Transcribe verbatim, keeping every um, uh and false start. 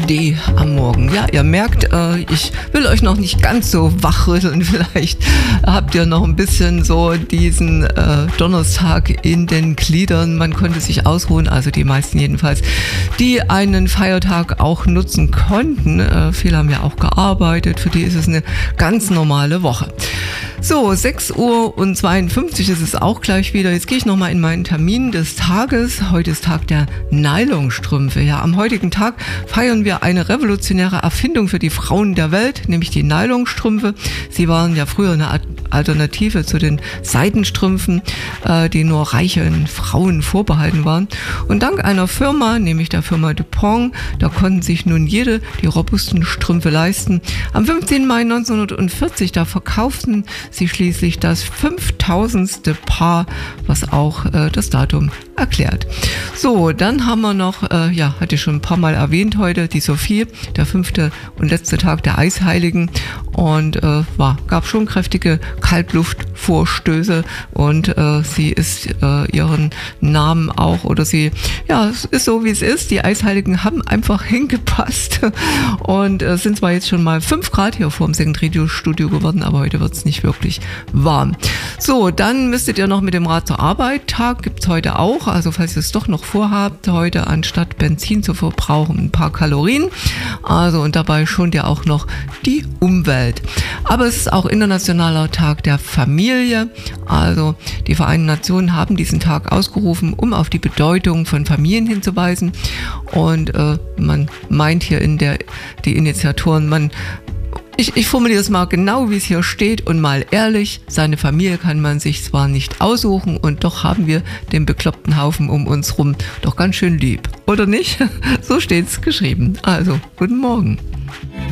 die am Morgen. Ja, ihr merkt, äh, ich will euch noch nicht ganz so wachrütteln. Vielleicht habt ihr noch ein bisschen so diesen äh, Donnerstag in den Gliedern. Man konnte sich ausruhen, also die meisten jedenfalls, die einen Feiertag auch nutzen konnten. Äh, viele haben ja auch gearbeitet. Für die ist es eine ganz normale Woche. So, sechs Uhr und zweiundfünfzig ist es auch gleich wieder. Jetzt gehe ich nochmal in meinen Termin des Tages. Heute ist Tag der Nylonstrümpfe. Ja, am heutigen Tag feiern wir eine revolutionäre Erfindung für die Frauen der Welt, nämlich die Nylonstrümpfe. Sie waren ja früher eine Alternative zu den Seidenstrümpfen, äh, die nur reichen Frauen vorbehalten waren. Und dank einer Firma, nämlich der Firma DuPont, da konnten sich nun jede die robusten Strümpfe leisten. Am fünfzehnten Mai neunzehnhundertvierzig, da verkauften sie schließlich das fünftausendste Paar, was auch äh, das Datum erklärt. So, dann haben wir noch, äh, ja, hatte ich schon ein paar Mal erwähnt heute, die Sophie, der fünfte und letzte Tag der Eisheiligen, und äh, war, gab schon kräftige Kaltluftvorstöße, und äh, sie ist äh, ihren Namen auch, oder sie, ja, es ist so wie es ist, die Eisheiligen haben einfach hingepasst, und es äh, sind zwar jetzt schon mal fünf Grad hier vor dem Second Radio Studio geworden, aber heute wird es nicht wirklich warm. So, dann müsstet ihr noch mit dem Rad zur Arbeit, Tag gibt es heute auch, also falls ihr es doch noch vorhabt, heute anstatt Benzin zu verbrauchen, ein paar Kalorien, also und dabei schont ihr auch noch die Umwelt. Aber es ist auch internationaler Tag der Familie, also die Vereinten Nationen haben diesen Tag ausgerufen, um auf die Bedeutung von Familien hinzuweisen, und äh, man meint hier in der, die Initiatoren, man Ich, ich formuliere es mal genau, wie es hier steht, und mal ehrlich, seine Familie kann man sich zwar nicht aussuchen, und doch haben wir den bekloppten Haufen um uns rum doch ganz schön lieb. Oder nicht? So steht's geschrieben. Also, guten Morgen.